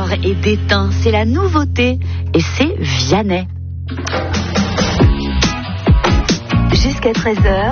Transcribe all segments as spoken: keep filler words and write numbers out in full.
sonore et d'étain, c'est la nouveauté et c'est Vianney. Jusqu'à treize heures.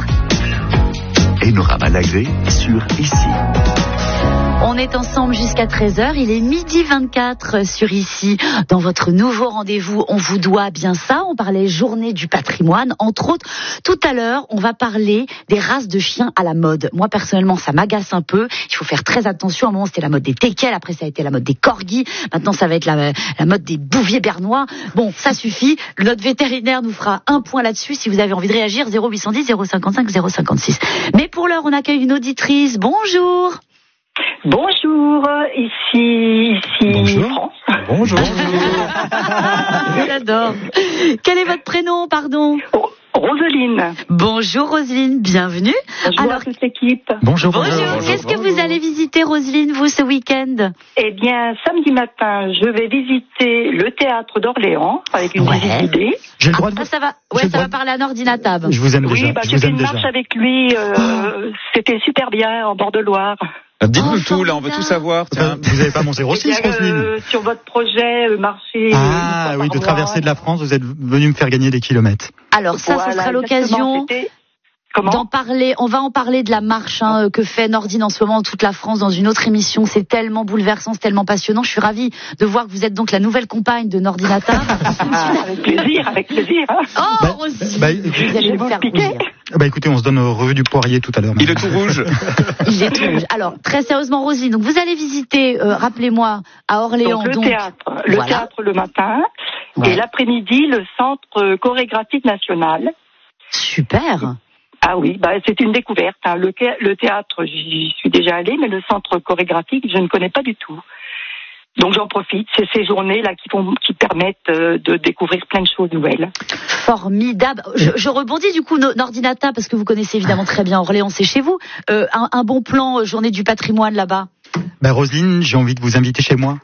Enora Malagré sur Ici. On est ensemble jusqu'à treize heures, il est midi vingt-quatre sur Ici. Dans votre nouveau rendez-vous, on vous doit bien ça. On parlait journée du patrimoine, entre autres. Tout à l'heure, on va parler des races de chiens à la mode. Moi, personnellement, ça m'agace un peu. Il faut faire très attention. À un moment, c'était la mode des teckels, après ça a été la mode des corgis. Maintenant, ça va être la, la mode des bouviers bernois. Bon, ça suffit. Notre vétérinaire nous fera un point là-dessus. Si vous avez envie de réagir, zéro huit cent dix, zéro cinquante-cinq, zéro cinquante-six. Mais pour l'heure, on accueille une auditrice. Bonjour. Bonjour, ici, ici Bonjour. France. Bonjour. Je l'adore. Quel est votre prénom, pardon? Oh, Roselyne. Bonjour Roselyne, bienvenue. Bonjour Alors, à toute l'équipe. Bonjour. bonjour. Bonjour. Qu'est-ce que vous allez visiter, Roselyne, vous, ce week-end? Eh bien, samedi matin, je vais visiter le théâtre d'Orléans avec une Ouais. visite guidée. J'ai le droit Ah, de ça, ça va, j'ai ouais, le ça va droit parler à Nordinatab. Je vous aime Oui, déjà. bah, je j'ai vous fait aime une déjà. marche avec lui. Euh, C'était super bien en bord de Loire. Dites-nous Oh, tout, là, on veut tout savoir. Tiens. Vous n'avez pas mon zéro Eh six, bien, Roselyne euh, sur votre projet, euh, marcher. euh, Ah une fois oui, par de mois. traverser de la France, vous êtes venu me faire gagner des kilomètres. Alors ça, Voilà, ce sera exactement, l'occasion c'était- Comment d'en parler. On va en parler de la marche hein, que fait Nordine en ce moment dans toute la France dans une autre émission. C'est tellement bouleversant, c'est tellement passionnant. Je suis ravie de voir que vous êtes donc la nouvelle compagne de Nordinatab. Ah, avec plaisir, avec plaisir. Hein. Oh, Bah, Roselyne, bah, vous allez je me vous faire piquer. rougir. Bah écoutez, on se donne au revue du poirier tout à l'heure. Il est tout rouge. Il est tout rouge. Alors, très sérieusement, Roselyne, donc vous allez visiter, euh, rappelez-moi, à Orléans. Donc, le donc, théâtre, le voilà. théâtre le matin Ouais. et l'après-midi le centre chorégraphique national. Super. Ah oui, bah c'est une découverte. Hein. Le, thé- le théâtre, j'y suis déjà allée, mais le centre chorégraphique, je ne connais pas du tout. Donc j'en profite. C'est ces journées-là qui, font, qui permettent euh, de découvrir plein de choses nouvelles. Formidable. Je, je rebondis du coup, no- Nordinata, parce que vous connaissez évidemment très bien Orléans, c'est chez vous. Euh, un, un bon plan, euh, journée du patrimoine là-bas. Bah Roselyne, j'ai envie de vous inviter chez moi.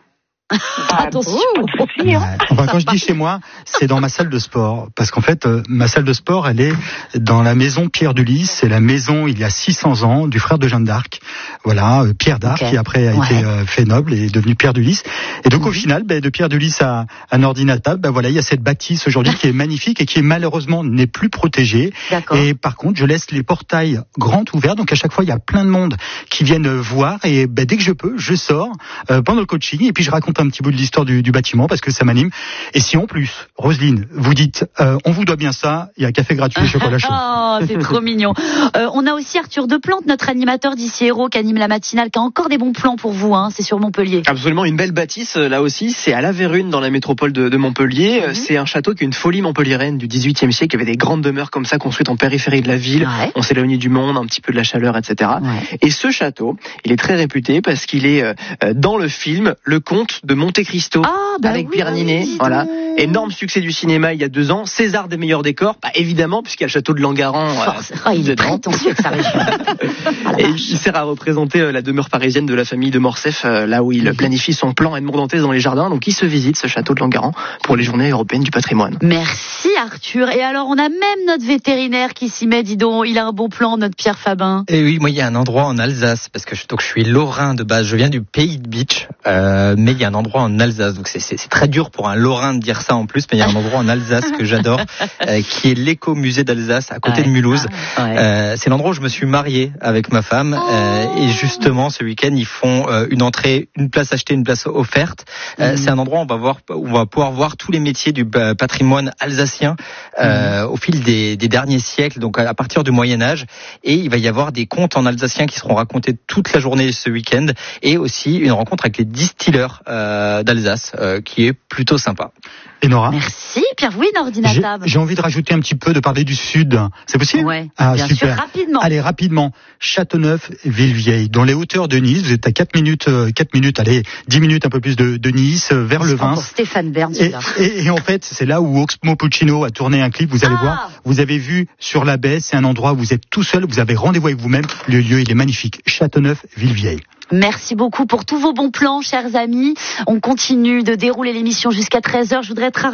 Ah, Attention. bon, pas de souci, hein. Ouais. Enfin, quand je dis chez moi, c'est dans ma salle de sport. Parce qu'en fait, euh, ma salle de sport, elle est dans la maison Pierre du Lys. C'est la maison, il y a six cents ans, du frère de Jeanne d'Arc. Voilà, euh, Pierre d'Arc, Okay. qui après a Ouais. été euh, fait noble et est devenu Pierre du Lys. Et donc, Mhm. au final, ben, de Pierre du Lys à, à Nordinatab, ben voilà, il y a cette bâtisse aujourd'hui qui est magnifique et qui est malheureusement n'est plus protégée. D'accord. Et par contre, je laisse les portails grands ouverts. Donc, à chaque fois, il y a plein de monde qui viennent voir. Et ben, dès que je peux, je sors euh, pendant le coaching et puis je raconte un petit bout de l'histoire du, du bâtiment parce que ça m'anime. Et si en plus, Roselyne, vous dites, euh, on vous doit bien ça, il y a café gratuit et chocolat chaud. Oh, c'est trop mignon. Euh, on a aussi Arthur Deplante, notre animateur d'ici Héros, qui anime la matinale, qui a encore des bons plans pour vous. Hein, c'est sur Montpellier. Absolument, une belle bâtisse, euh, là aussi, c'est à La Vérune, dans la métropole de, de Montpellier. Mhm. C'est un château qui est une folie montpelliéraine du dix-huitième siècle. Il y avait des grandes demeures comme ça, construites en périphérie de la ville. Ouais. On s'éloignait du monde, un petit peu de la chaleur, et cetera. Ouais. Et ce château, il est très réputé parce qu'il est euh, dans le film Le Comte de Monte Cristo. Ah, bah avec oui, Pierre Ninet, dis voilà. donc. Énorme succès du cinéma il y a deux ans. César des meilleurs décors, bah, évidemment, puisqu'il y a le château de Langaran. euh, Force. Oh, il est dedans. prétentieux avec sa région. Ah, la Et vache. il sert à représenter euh, la demeure parisienne de la famille de Morcef, euh, là où il planifie son plan Edmond Dantès dans les jardins. Donc il se visite ce château de Langaran pour les journées européennes du patrimoine. Merci Arthur. Et alors, on a même notre vétérinaire qui s'y met, dis donc. Il a un bon plan, notre Pierre Fabin. Et oui, moi il y a un endroit en Alsace parce que je, donc je suis lorrain de base, je viens du pays de Beach, euh, mais il y a un endroit en Alsace, donc c'est, c'est, c'est très dur pour un lorrain de dire ça en plus, mais il y a un endroit en Alsace que j'adore, euh, qui est l'écomusée d'Alsace à côté Ouais. de Mulhouse. Ah, ouais. Euh, c'est l'endroit où je me suis marié avec ma femme euh, et justement ce week-end ils font euh, une entrée, une place achetée, une place offerte. Euh, Mhm. C'est un endroit où on va voir, où on va pouvoir voir tous les métiers du euh, patrimoine alsacien euh, au fil des, des derniers siècles, donc à, à partir du Moyen Âge. Et il va y avoir des contes en alsacien qui seront racontés toute la journée ce week-end et aussi une rencontre avec les distilleurs euh, d'Alsace euh, qui est plutôt sympa. Et Nora, Merci Pierre. Oui, j'ai, Nordinatab. j'ai envie de rajouter un petit peu, de parler du sud. C'est possible? Ouais, Ah, bien super. sûr, rapidement. Allez, rapidement. Châteauneuf, Villevieille, dans les hauteurs de Nice. Vous êtes à quatre minutes, euh, quatre minutes, allez, dix minutes un peu plus de, de Nice, euh, vers le C'est pas Vin. pour Stéphane Bern, Et, celui-là. et, et en fait, c'est là où Oxmo Puccino a tourné un clip. Vous allez Ah. voir, vous avez vu sur la baie, c'est un endroit où vous êtes tout seul, vous avez rendez-vous avec vous-même. Le lieu, il est magnifique. Châteauneuf, Villevieille. Merci beaucoup pour tous vos bons plans, chers amis. On continue de dérouler l'émission jusqu'à treize heures. Je voudrais être